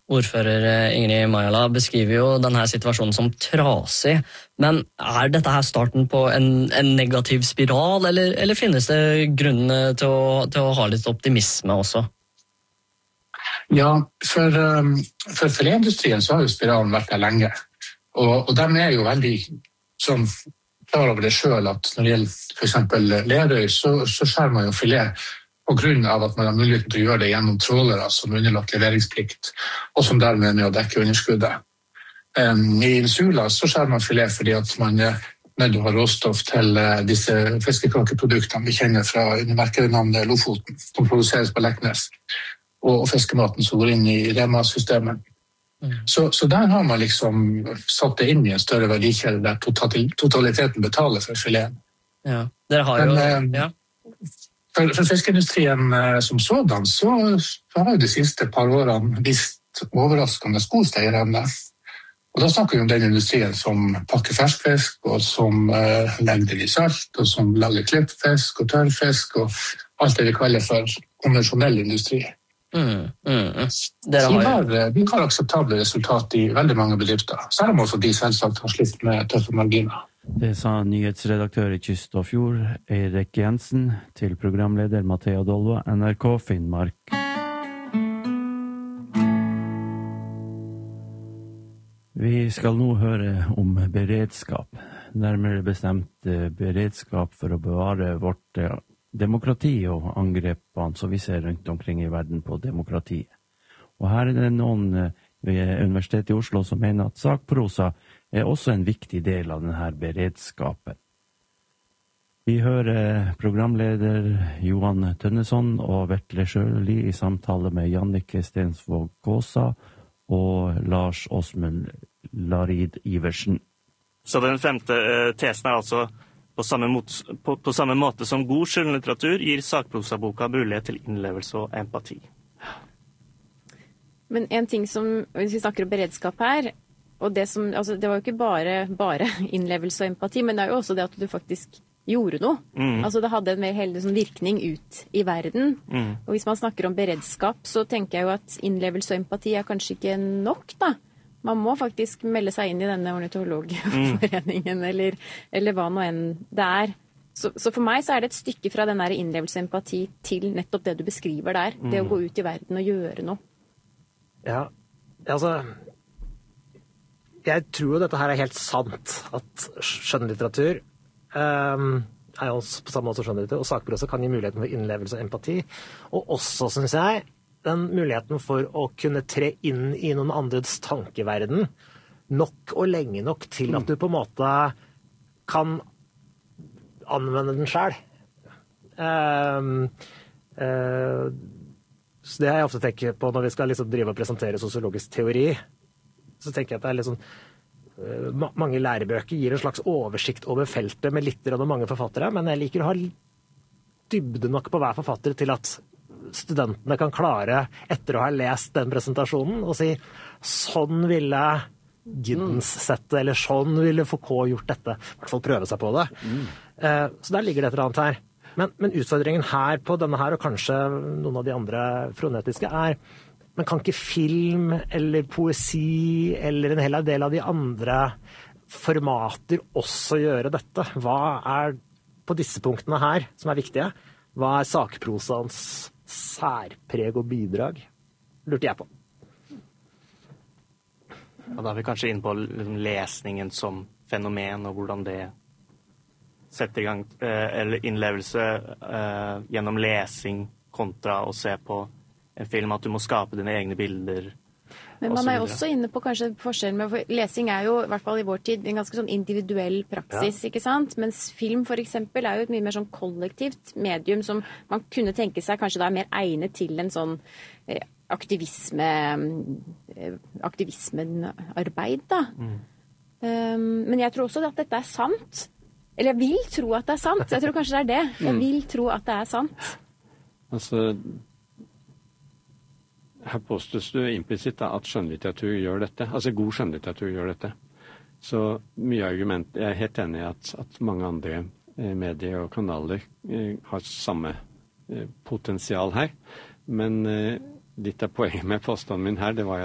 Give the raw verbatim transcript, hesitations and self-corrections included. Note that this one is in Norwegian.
Ordfører Ingrid Majala beskriver jo denne situasjonen som trasig, men er dette her starten på en, en negativ spiral, eller, eller finnes det grunn til å, til å ha litt optimisme også? Ja, for, for filetindustrien så har jo spiralen vært der lenge, og, og de er jo veldig sånn, klar over det selv at når det gjelder for eksempel Lerøy, så, så skjærer man jo filet på grunn av at man har muligheten til å gjøre det gjennom trålere som underlagt leveringsplikt, og som dermed er med å dekke underskuddet. Um, I Insula så skjærer man filet fordi at man er nødt til å ha råstoff til uh, disse fiskekakeproduktene vi kjenner fra undermerkenavnet Lofoten, som produseres på Leknes, og, og fiskematen som går inn i Rema-systemet. Mm. Så, så der har man liksom satt det inn i en større verdikjede der totaliteten betaler for fileten. Ja, dere har jo... Men, uh, ja. For, for fiskeindustrien eh, som sådan, så, så har jo de siste par årene vist overraskende god steigerevne. Og da snakker vi om den industrien som pakker ferskfisk, og som eh, legger det i salt, og som lager klippfisk og tørrfisk, og alt det vi kaller for konvensjonell industri. Mm, mm. Så vi har, vi har akseptable resultat i veldig mange bedrifter, selv om også de selvsagt har slitt med tøffe marginer. Det sa nyhetsredaktør i Kyst og Fjord, Eirik Jensen, til programleder Mathea Dolva, N R K Finnmark. Vi skal nå høre om beredskap, nærmere bestemt beredskap for å bevare vårt demokrati og angrepene som vi ser rundt omkring i verden på demokratiet. Og her er det noen ved Universitetet i Oslo som mener at sakprosa er også en viktig del av denne beredskapen. Vi hører programleder Johan Tønneson og Vetle Sjøli i samtale med Jannike Stensvåg Gåsa og Lars Åsmund Larid Iversen. Så den femte tesen er altså på samme, mot, på, på samme måte som god skjønnlitteratur gir sakprosaboka mulighet til innlevelse og empati. Men en ting som, hvis vi snakker om beredskap her, og det som, altså det var jo ikke bare, bare innlevelse og empati, men det er jo også det at du faktisk gjorde noe. Mm. Altså det hadde en mer heldig sånn virkning ut i verden. Mm. Og hvis man snakker om beredskap, så tenker jeg jo at innlevelse og empati er kanskje ikke nok da. Man må faktisk melde seg inn i denne ornitologforeningen, mm. eller, eller hva nå enn det er. Så, så for meg så er det et stykke fra den der innlevelse og empati til nettopp det du beskriver der. Mm. Det å gå ut i verden og gjøre noe. Ja, altså, jeg tror jo dette her er helt sant, at skjønnlitteratur um, er jo på samme måte som skjønnlitteratur, og sakprosa kan gi muligheten for innlevelse og empati, og også, synes jeg, den muligheten for å kunne tre inn i noen andres tankeverden nok og lenge nok til at du på en måte kan anvende den selv. Um, uh, Så det har jeg ofte tenkt på når vi skal liksom drive og presentere sosiologisk teori. Så tenker jeg at det er litt sånn, uh, mange lærebøker gir en slags oversikt over feltet med litt og mange forfattere, men jeg liker å ha dybde nok på hver forfatter til at studentene kan klare, etter å ha lest den presentasjonen, og si, sånn ville Giddens sett det, eller sånn ville Foucault gjort dette. I hvert fall prøve seg på det. Mm. Uh, så der ligger det et eller annet her. Men, men utfordringen her på denne her, og kanskje noen av de andre fronetiske, er, men kan ikke film eller poesi eller en hel del av de andre formater også gjøre dette? Hva er på disse punktene her som er viktige? Hva er sakprosans særpreg og bidrag? Lurte jeg på. Ja, da er vi kanskje inn på lesningen som fenomen, og hvordan det sette i gang eller innlevelse uh, gjennom lesing kontra å se på en film, at du må skape dine egne bilder. Men man er jo også inne på kanskje forskjellen med, for lesing er jo, i hvert fall i vår tid, en ganske sånn individuell praksis, ja. Ikke sant? Mens film for eksempel er jo et mye mer sånn kollektivt medium som man kunne tenke seg kanskje da er mer egnet til en sånn eh, aktivisme, eh, aktivismearbeid da. Mm. Um, men jeg tror også at dette er sant. Eller jeg vil tro at det er sant. Jeg tror kanskje det er det. Jeg vil tro at det er sant. Altså, her påstås du implisitt at skjønnlitteratur gjør dette. Altså god skjønnlitteratur gjør dette. Så mye argument. Jeg er helt enig i at, at mange andre eh, medier og kanaler eh, har samme eh, potensial her. Men eh, litt av poenget med påstanden min her, det var